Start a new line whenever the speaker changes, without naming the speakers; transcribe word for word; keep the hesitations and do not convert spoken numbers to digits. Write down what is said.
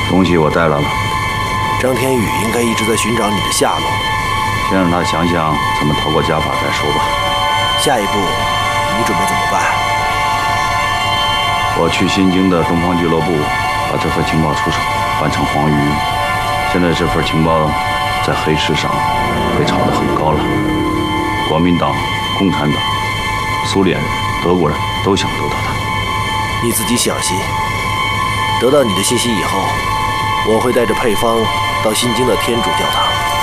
东西我带来了。
张天宇应该一直在寻找你的下落。
先让他想想怎么逃过家法再说吧。
下一步，你准备怎么办？
我去新京的东方俱乐部，把这份情报出手，换成黄鱼。现在这份情报在黑市上被炒得很高了，国民党、共产党、苏联人、德国人都想得到它。
你自己小心。得到你的信息以后，我会带着配方到新京的天竺教堂。